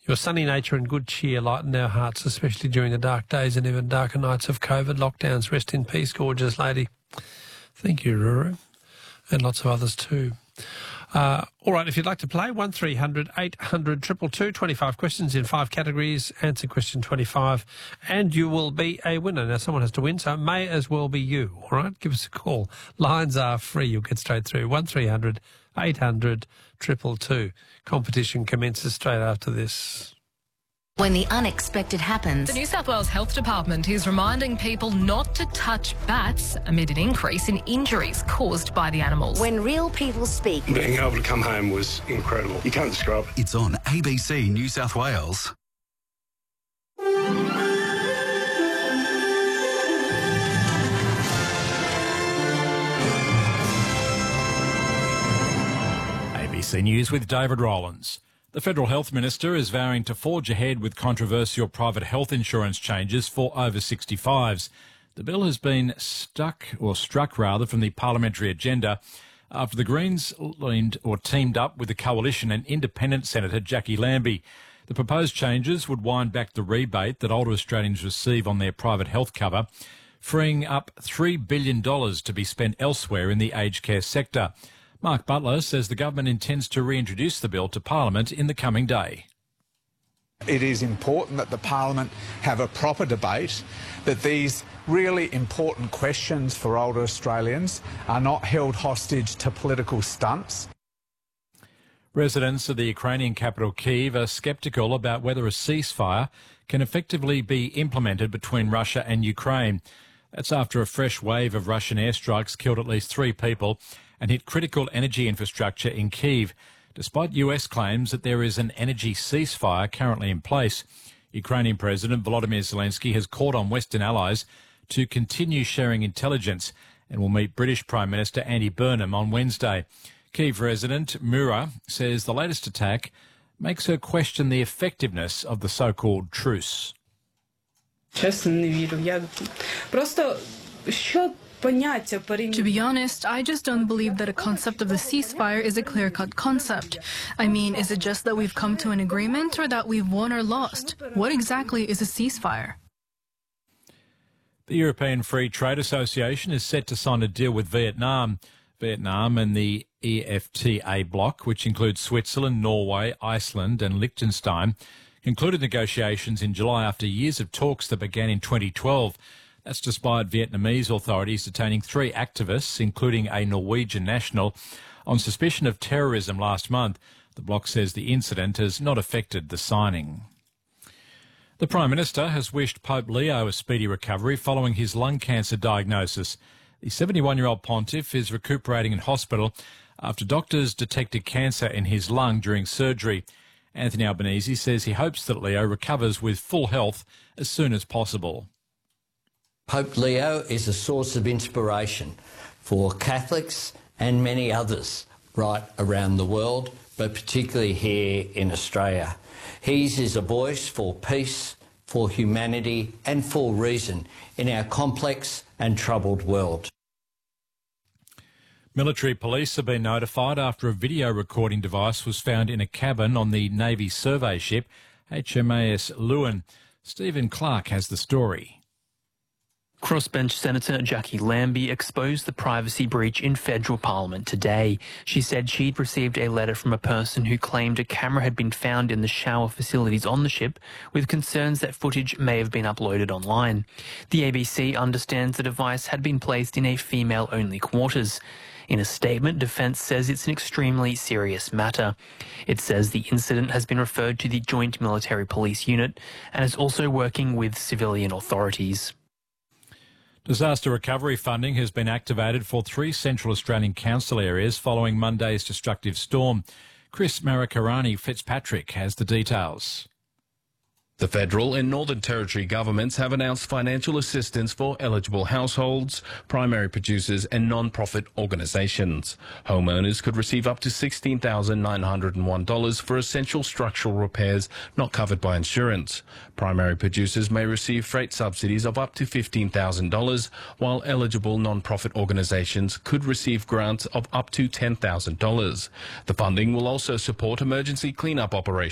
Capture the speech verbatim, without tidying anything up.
Your sunny nature and good cheer lighten our hearts, especially during the dark days and even darker nights of COVID lockdowns. Rest in peace, gorgeous lady. Thank you, Ruru. And lots of others too. Uh, all right, if you'd like to play, one three hundred eight hundred two two two, twenty-five questions in five categories. Answer question twenty-five and you will be a winner. Now, someone has to win, so it may as well be you, all right? Give us a call. Lines are free. You'll get straight through. one three hundred eight hundred two two two. Competition commences straight after this. When the unexpected happens... The New South Wales Health Department is reminding people not to touch bats amid an increase in injuries caused by the animals. When real people speak... Being able to come home was incredible. You can't describe it. It's on A B C New South Wales. A B C News with David Rowlands. The Federal Health Minister is vowing to forge ahead with controversial private health insurance changes for over sixty-fives. The bill has been stuck, or struck rather, from the parliamentary agenda after the Greens leaned or teamed up with the Coalition and Independent Senator Jackie Lambie. The proposed changes would wind back the rebate that older Australians receive on their private health cover, freeing up three billion dollars to be spent elsewhere in the aged care sector. Mark Butler says the government intends to reintroduce the bill to Parliament in the coming day. It is important that the Parliament have a proper debate, that these really important questions for older Australians are not held hostage to political stunts. Residents of the Ukrainian capital Kyiv are sceptical about whether a ceasefire can effectively be implemented between Russia and Ukraine. That's after a fresh wave of Russian airstrikes killed at least three people and hit critical energy infrastructure in Kyiv, despite U S claims that there is an energy ceasefire currently in place. Ukrainian President Volodymyr Zelensky has called on Western allies to continue sharing intelligence and will meet British Prime Minister Andy Burnham on Wednesday. Kyiv resident Mura says the latest attack makes her question the effectiveness of the so-called truce. To be honest, I just don't believe that a concept of a ceasefire is a clear-cut concept. I mean, is it just that we've come to an agreement or that we've won or lost? What exactly is a ceasefire? The European Free Trade Association is set to sign a deal with Vietnam. Vietnam and the E F T A bloc, which includes Switzerland, Norway, Iceland and Liechtenstein, concluded negotiations in July after years of talks that began in twenty twelve. That's despite Vietnamese authorities detaining three activists, including a Norwegian national, on suspicion of terrorism last month. The bloc says the incident has not affected the signing. The Prime Minister has wished Pope Leo a speedy recovery following his lung cancer diagnosis. The seventy-one-year-old pontiff is recuperating in hospital after doctors detected cancer in his lung during surgery. Anthony Albanese says he hopes that Leo recovers with full health as soon as possible. Pope Leo is a source of inspiration for Catholics and many others right around the world, but particularly here in Australia. His is a voice for peace, for humanity and for reason in our complex and troubled world. Military police have been notified after a video recording device was found in a cabin on the Navy survey ship H M A S Lewin. Stephen Clark has the story. Crossbench Senator Jackie Lambie exposed the privacy breach in federal parliament today. She said she'd received a letter from a person who claimed a camera had been found in the shower facilities on the ship, with concerns that footage may have been uploaded online. The A B C understands the device had been placed in a female-only quarters. In a statement, Defence says it's an extremely serious matter. It says the incident has been referred to the Joint Military Police Unit and is also working with civilian authorities. Disaster recovery funding has been activated for three Central Australian council areas following Monday's destructive storm. Chris Marakarani Fitzpatrick has the details. The federal and Northern Territory governments have announced financial assistance for eligible households, primary producers and non-profit organisations. Homeowners could receive up to sixteen thousand nine hundred one dollars for essential structural repairs not covered by insurance. Primary producers may receive freight subsidies of up to fifteen thousand dollars, while eligible non-profit organisations could receive grants of up to ten thousand dollars. The funding will also support emergency clean-up operations